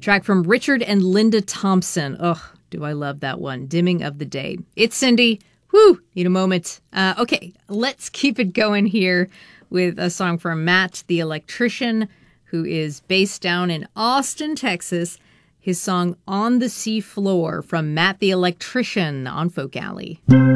Track from Richard and Linda Thompson. Ugh, do I love that one. Dimming of the Day. It's Cindy. Whew, need a moment. Okay, let's keep it going here with a song from Matt the Electrician, who is based down in Austin, Texas. His song On the Sea Floor from Matt the Electrician on Folk Alley.